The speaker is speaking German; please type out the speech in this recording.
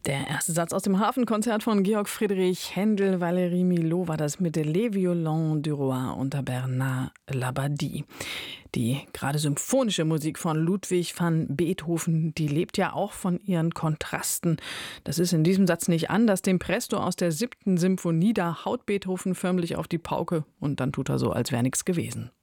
Der erste Satz aus dem Hafenkonzert von Georg Friedrich Händel, Valérie Milhaud war das mit Les Violons du Roi unter Bernard Labadie. Die gerade symphonische Musik von Ludwig van Beethoven, die lebt ja auch von ihren Kontrasten. Das ist in diesem Satz nicht anders. Dem Presto aus der 7. Symphonie, da haut Beethoven förmlich auf die Pauke und dann tut er so, als wäre nichts gewesen.